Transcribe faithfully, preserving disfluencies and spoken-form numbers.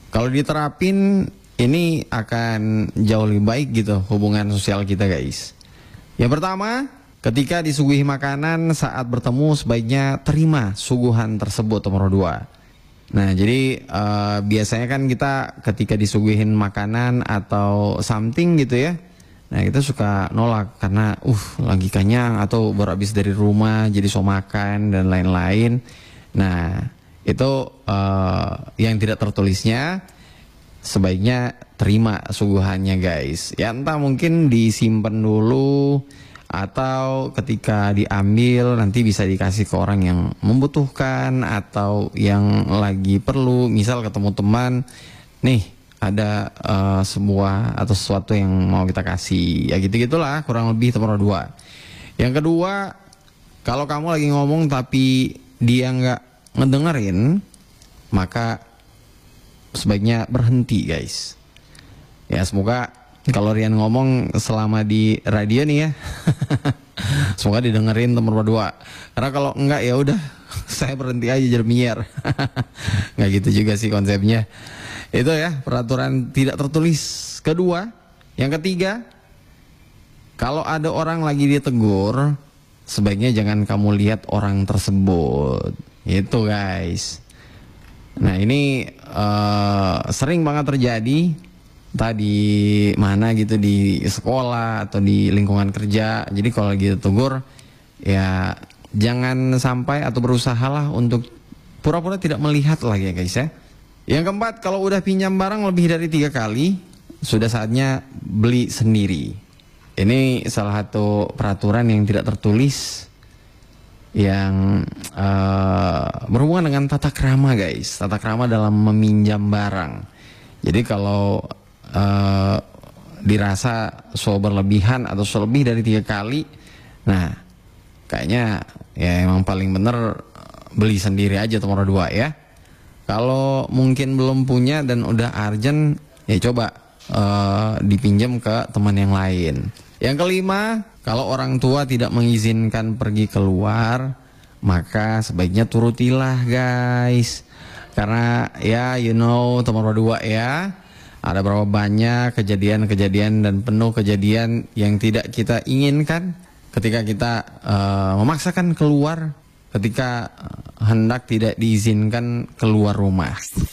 Kalau diterapin ini akan jauh lebih baik gitu hubungan sosial kita, guys. Yang pertama, ketika disuguhi makanan saat bertemu sebaiknya terima suguhan tersebut, nomor dua. Nah, jadi uh, biasanya kan kita ketika disuguhin makanan atau something gitu ya, nah kita suka nolak karena uh lagi kenyang atau baru habis dari rumah jadi so makan dan lain-lain. Nah, itu uh, yang tidak tertulisnya sebaiknya terima suguhannya, guys. Ya entah mungkin disimpan dulu atau ketika diambil nanti bisa dikasih ke orang yang membutuhkan atau yang lagi perlu, misal ketemu teman nih ada uh, sebuah atau sesuatu yang mau kita kasih, ya gitu-gitulah kurang lebih, nomor dua. Yang kedua, kalau kamu lagi ngomong tapi dia nggak ngedengerin, maka sebaiknya berhenti, guys. Ya semoga kalau Rian ngomong selama di radio nih ya, semoga didengerin, nomor dua. Karena kalau enggak ya udah saya berhenti aja jadi penyiar. Nggak gitu juga sih konsepnya. Itu ya peraturan tidak tertulis. Kedua, yang ketiga, kalau ada orang lagi ditegur, sebaiknya jangan kamu lihat orang tersebut. Itu, guys. Nah ini uh, sering banget terjadi. Tadi mana gitu, di sekolah atau di lingkungan kerja. Jadi kalau lagi ditegur ya jangan sampai atau berusahalah untuk pura-pura tidak melihat lagi ya, guys ya. Yang keempat, kalau udah pinjam barang lebih dari tiga kali, sudah saatnya beli sendiri. Ini salah satu peraturan yang tidak tertulis yang uh, berhubungan dengan tata krama, guys. Tata krama dalam meminjam barang. Jadi kalau uh, dirasa so berlebihan atau so lebih dari tiga kali, nah kayaknya ya emang paling bener beli sendiri aja, nomor dua ya. Kalau mungkin belum punya dan udah urgent, ya coba uh, dipinjam ke teman yang lain. Yang kelima, kalau orang tua tidak mengizinkan pergi keluar, maka sebaiknya turutilah, guys. Karena ya you know, nomor dua ya, ada berapa banyak kejadian-kejadian dan penuh kejadian yang tidak kita inginkan ketika kita uh, memaksakan keluar, ketika hendak tidak diizinkan keluar rumah.